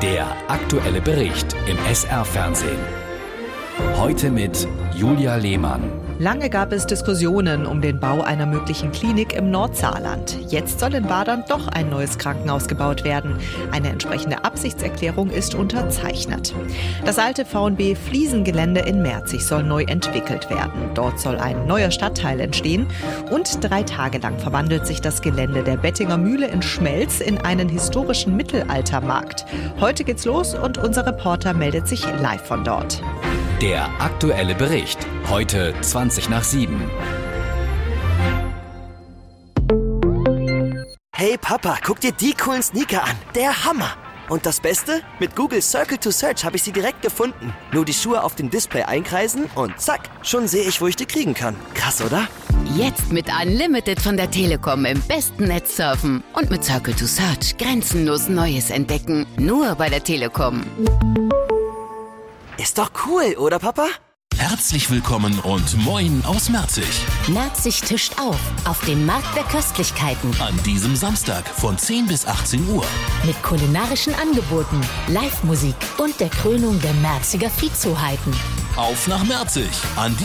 Der aktuelle Bericht im SR-Fernsehen. Heute mit Julia Lehmann. Lange gab es Diskussionen um den Bau einer möglichen Klinik im Nordsaarland. Jetzt soll in Wadern doch ein neues Krankenhaus gebaut werden. Eine entsprechende Absichtserklärung ist unterzeichnet. Das alte V&B Fliesengelände in Merzig soll neu entwickelt werden. Dort soll ein neuer Stadtteil entstehen. Und 3 Tage lang verwandelt sich das Gelände der Bettinger Mühle in Schmelz in einen historischen Mittelaltermarkt. Heute geht's los und unser Reporter meldet sich live von dort. Der aktuelle Bericht. Heute 7:20. Hey Papa, guck dir die coolen Sneaker an. Der Hammer! Und das Beste? Mit Google Circle to Search habe ich sie direkt gefunden. Nur die Schuhe auf dem Display einkreisen und zack, schon sehe ich, wo ich die kriegen kann. Krass, oder? Jetzt mit Unlimited von der Telekom im besten Netz surfen und mit Circle to Search grenzenlos Neues entdecken. Nur bei der Telekom. Ist doch cool, oder Papa? Herzlich willkommen und moin aus Merzig. Merzig tischt auf dem Markt der Köstlichkeiten. An diesem Samstag von 10 bis 18 Uhr. Mit kulinarischen Angeboten, Live-Musik und der Krönung der Merziger Viehzuheiten. Auf nach Merzig. An